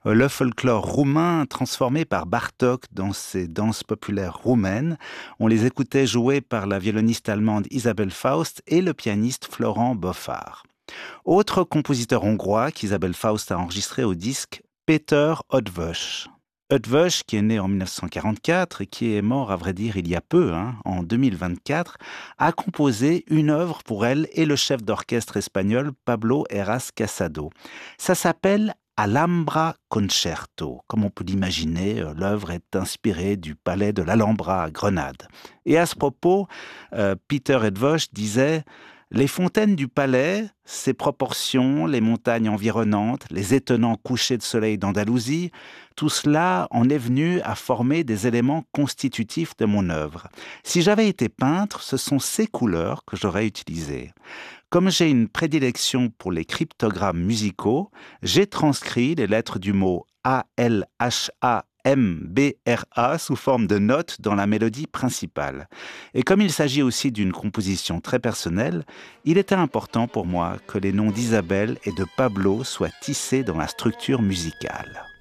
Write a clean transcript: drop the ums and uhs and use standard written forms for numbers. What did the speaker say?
Le folklore roumain transformé par Bartók dans ses danses populaires roumaines. On les écoutait jouer par la violoniste allemande Isabel Faust et le pianiste Florent Boffard. Autre compositeur hongrois qu'Isabel Faust a enregistré au disque, Péter Eötvös. Eötvös, qui est né en 1944 et qui est mort, à vrai dire, il y a peu, en 2024, a composé une œuvre pour elle et le chef d'orchestre espagnol Pablo Heras Casado. Ça s'appelle Alhambra Concerto. Comme on peut l'imaginer, l'œuvre est inspirée du palais de l'Alhambra à Grenade. Et à ce propos, Peter Eötvös disait: les fontaines du palais, ses proportions, les montagnes environnantes, les étonnants couchers de soleil d'Andalousie, tout cela en est venu à former des éléments constitutifs de mon œuvre. Si j'avais été peintre, ce sont ces couleurs que j'aurais utilisées. Comme j'ai une prédilection pour les cryptogrammes musicaux, j'ai transcrit les lettres du mot ALHAMBRA sous forme de notes dans la mélodie principale. Et comme il s'agit aussi d'une composition très personnelle, il était important pour moi que les noms d'Isabelle et de Pablo soient tissés dans la structure musicale.